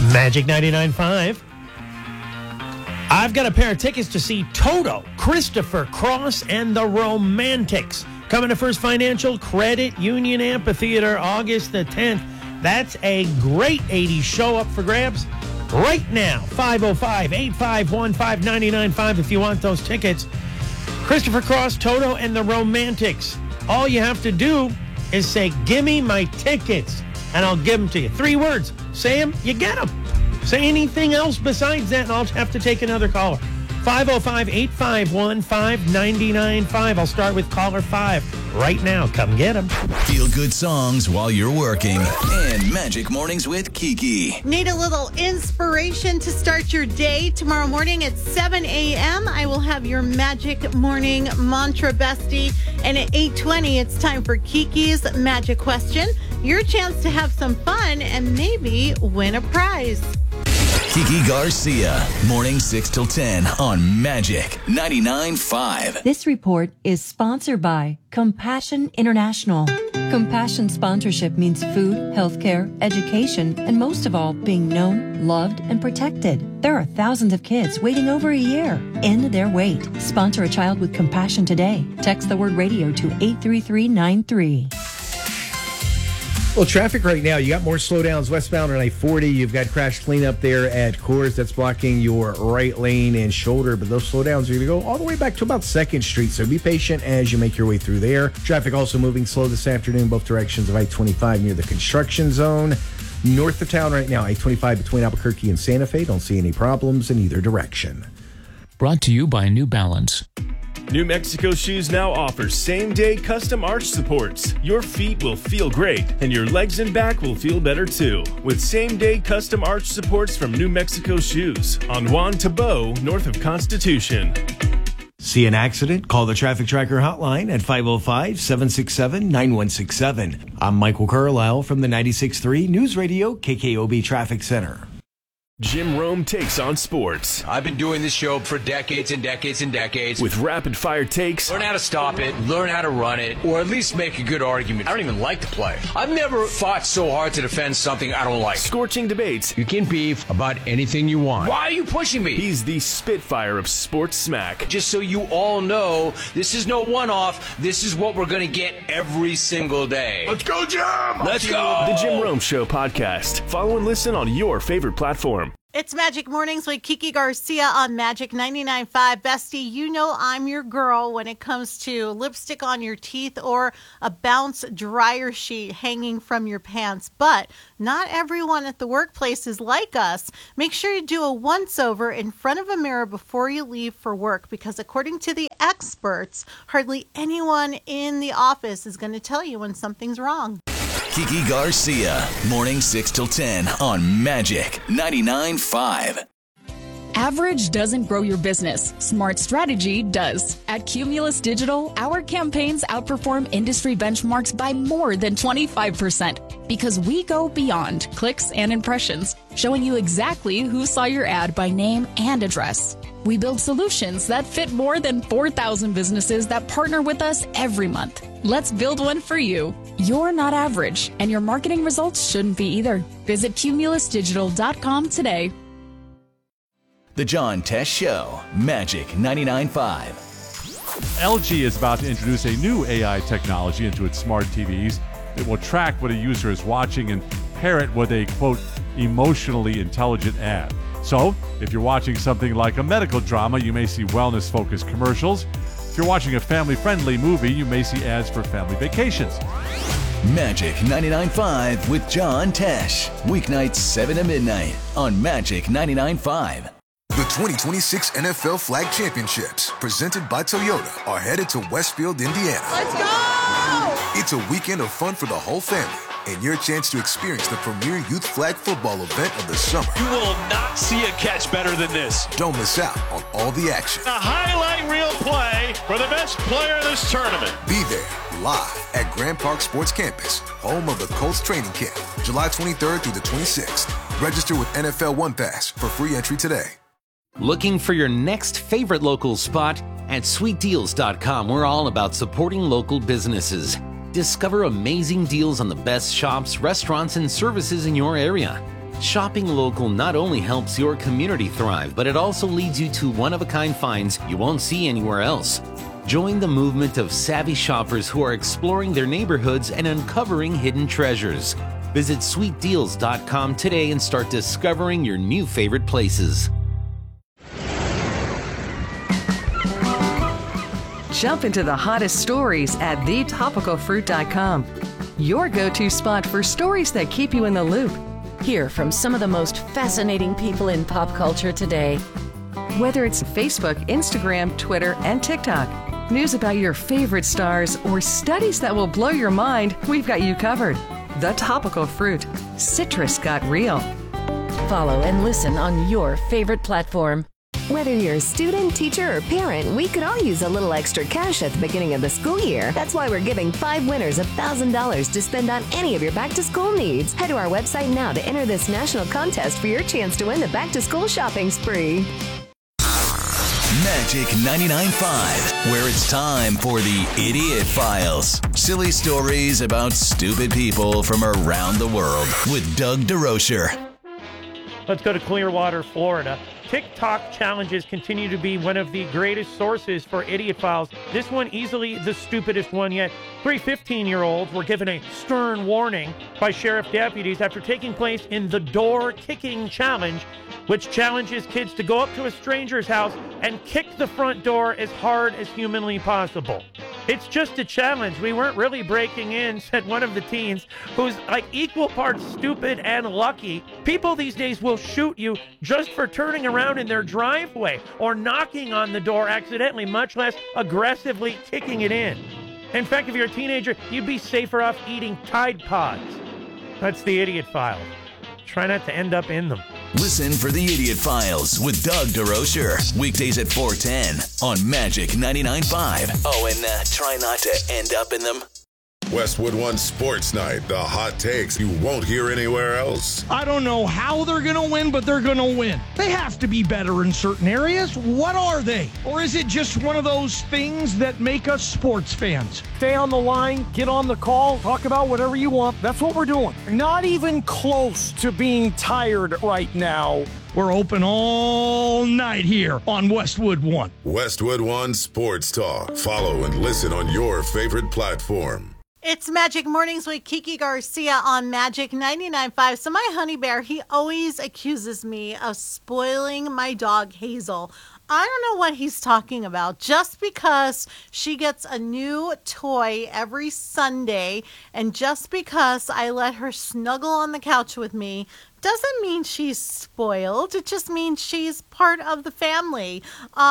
Magic 99.5. I've got a pair of tickets to see Toto, Christopher Cross, and the Romantics coming to First Financial Credit Union Amphitheater August the 10th. That's a great 80s show up for grabs right now. 505-851-5995 if you want those tickets. Christopher Cross, Toto, and the Romantics. All you have to do is say, "Gimme my tickets," and I'll give them to you. 3 words. Say them, you get them. Say anything else besides that, and I'll have to take another caller. 505-851-5995. I'll start with caller 5 right now. Come get them. Feel good songs while you're working. And Magic Mornings with Kiki. Need a little inspiration to start your day? Tomorrow morning at 7 a.m., I will have your Magic Morning Mantra Bestie. And at 8:20, it's time for Kiki's Magic Question. Your chance to have some fun and maybe win a prize. Kiki Garcia, morning 6 till 10 on Magic 99.5. This report is sponsored by Compassion International. Compassion sponsorship means food, healthcare, education, and most of all, being known, loved, and protected. There are thousands of kids waiting over a year. End their wait. Sponsor a child with compassion today. Text the word radio to 83393. Well, traffic right now, you got more slowdowns westbound on I-40. You've got crash cleanup there at Coors. That's blocking your right lane and shoulder. But those slowdowns are going to go all the way back to about 2nd Street. So be patient as you make your way through there. Traffic also moving slow this afternoon, both directions of I-25 near the construction zone. North of town right now, I-25 between Albuquerque and Santa Fe. Don't see any problems in either direction. Brought to you by New Balance. New Mexico Shoes now offers same-day custom arch supports. Your feet will feel great, and your legs and back will feel better too. With same-day custom arch supports from New Mexico Shoes on Juan Tabo, north of Constitution. See an accident? Call the Traffic Tracker hotline at 505-767-9167. I'm Michael Carlisle from the 96.3 News Radio KKOB Traffic Center. Jim Rome takes on sports. I've been doing this show for decades and decades and decades. With rapid-fire takes. Learn how to stop it, learn how to run it, or at least make a good argument. I don't even like to play. I've never fought so hard to defend something I don't like. Scorching debates. You can beef about anything you want. Why are you pushing me? He's the Spitfire of sports smack. Just so you all know, this is no one-off. This is what we're going to get every single day. Let's go, Jim! Let's go! The Jim Rome Show podcast. Follow and listen on your favorite platform. It's Magic Mornings with Kiki Garcia on Magic 99.5. Bestie, you know I'm your girl when it comes to lipstick on your teeth or a bounce dryer sheet hanging from your pants. But not everyone at the workplace is like us. Make sure you do a once-over in front of a mirror before you leave for work, because according to the experts, hardly anyone in the office is going to tell you when something's wrong. Kiki Garcia, morning 6 till 10 on Magic 99.5. Average doesn't grow your business. Smart strategy does. At Cumulus Digital, our campaigns outperform industry benchmarks by more than 25% because we go beyond clicks and impressions, showing you exactly who saw your ad by name and address. We build solutions that fit more than 4,000 businesses that partner with us every month. Let's build one for you. You're not average, and your marketing results shouldn't be either. Visit cumulusdigital.com today. The John Tesh Show, Magic 99.5. LG is about to introduce a new AI technology into its smart TVs that will track what a user is watching and pair it with a, quote, emotionally intelligent ad. So, if you're watching something like a medical drama, you may see wellness-focused commercials. If you're watching a family-friendly movie, you may see ads for family vacations. Magic 99.5 with John Tesh. Weeknights 7 to midnight on Magic 99.5. The 2026 NFL Flag Championships, presented by Toyota, are headed to Westfield, Indiana. Let's go! It's a weekend of fun for the whole family and your chance to experience the premier youth flag football event of the summer. You will not see a catch better than this. Don't miss out on all the action. A highlight reel play for the best player in this tournament. Be there live at Grand Park Sports Campus, home of the Colts training camp, July 23rd through the 26th. Register with NFL One Pass for free entry today. Looking for your next favorite local spot? At sweetdeals.com, we're all about supporting local businesses. Discover amazing deals on the best shops, restaurants, and services in your area. Shopping local not only helps your community thrive, but it also leads you to one-of-a-kind finds you won't see anywhere else. Join the movement of savvy shoppers who are exploring their neighborhoods and uncovering hidden treasures. Visit sweetdeals.com today and start discovering your new favorite places. Jump into the hottest stories at thetopicalfruit.com. Your go-to spot for stories that keep you in the loop. Hear from some of the most fascinating people in pop culture today. Whether it's Facebook, Instagram, Twitter, and TikTok, news about your favorite stars, or studies that will blow your mind, we've got you covered. The Topical Fruit. Citrus got real. Follow and listen on your favorite platform. Whether you're a student, teacher, or parent, we could all use a little extra cash at the beginning of the school year. That's why we're giving 5 winners $1,000 to spend on any of your back-to-school needs. Head to our website now to enter this national contest for your chance to win the back-to-school shopping spree. Magic 99.5, where it's time for the Idiot Files. Silly stories about stupid people from around the world with Doug DeRocher. Let's go to Clearwater, Florida. TikTok challenges continue to be one of the greatest sources for idiot files. This one easily the stupidest one yet. 3 15-year-olds were given a stern warning by sheriff deputies after taking place in the door kicking challenge, which challenges kids to go up to a stranger's house and kick the front door as hard as humanly possible. It's just a challenge. We weren't really breaking in, said one of the teens, who's like equal parts stupid and lucky. People these days will shoot you just for turning around in their driveway or knocking on the door accidentally, much less aggressively kicking it in. In fact, if you're a teenager, you'd be safer off eating Tide Pods. That's the Idiot File. Try not to end up in them. Listen for the Idiot Files with Doug DeRocher. Weekdays at 4:10 on Magic 99.5. Oh, and try not to end up in them. Westwood One Sports Night. The hot takes you won't hear anywhere else. I don't know how they're going to win, but they're going to win. They have to be better in certain areas. What are they? Or is it just one of those things that make us sports fans? Stay on the line, get on the call, talk about whatever you want. That's what we're doing. Not even close to being tired right now. We're open all night here on Westwood One. Westwood One Sports Talk. Follow and listen on your favorite platform. It's Magic Mornings with Kiki Garcia on Magic 99.5. So my honey bear, he always accuses me of spoiling my dog Hazel. I don't know what he's talking about. Just because she gets a new toy every Sunday and just because I let her snuggle on the couch with me doesn't mean she's spoiled. It just means she's part of the family.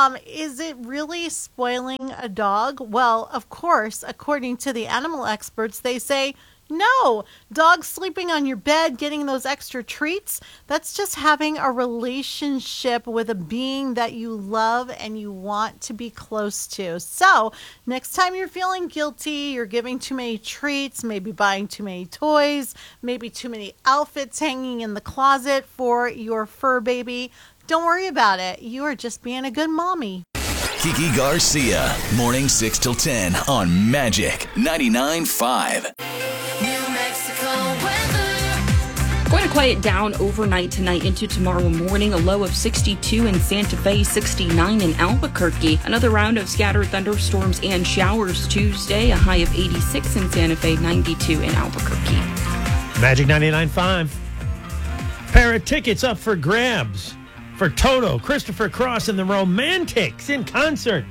Is it really spoiling a dog? Well, of course, according to the animal experts, they say no. Dogs sleeping on your bed, getting those extra treats, that's just having a relationship with a being that you love and you want to be close to. So next time you're feeling guilty, you're giving too many treats, maybe buying too many toys, maybe too many outfits hanging in the closet for your fur baby, don't worry about it. You are just being a good mommy. Kiki Garcia, morning 6 till 10 on Magic 99.5. Going to quiet down overnight tonight into tomorrow morning. A low of 62 in Santa Fe, 69 in Albuquerque. Another round of scattered thunderstorms and showers Tuesday. A high of 86 in Santa Fe, 92 in Albuquerque. Magic 99.5. Pair of tickets up for grabs for Toto, Christopher Cross, and the Romantics in concert.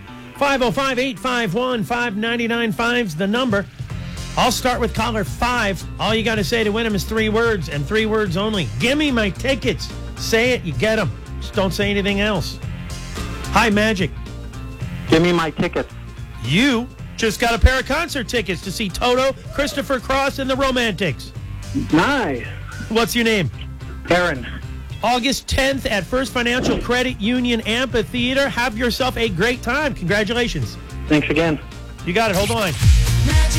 505-851-5995's the number. I'll start with caller 5. All you got to say to win them is 3 words, and 3 words only. Give me my tickets. Say it, you get them. Just don't say anything else. Hi, Magic. Give me my tickets. You just got a pair of concert tickets to see Toto, Christopher Cross, and the Romantics. Nice. What's your name? Aaron. August 10th at First Financial Credit Union Amphitheater. Have yourself a great time. Congratulations. Thanks again. You got it. Hold on.